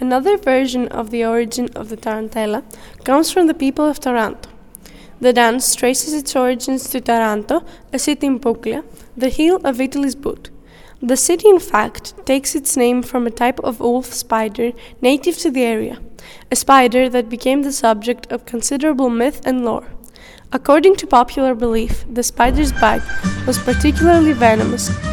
Another version of the origin of the tarantella comes from the people of Taranto. The dance traces its origins to Taranto, a city in Puglia, the heel of Italy's boot. The city, in fact, takes its name from a type of wolf spider native to the area, a spider that became the subject of considerable myth and lore. According to popular belief, the spider's bite was particularly venomous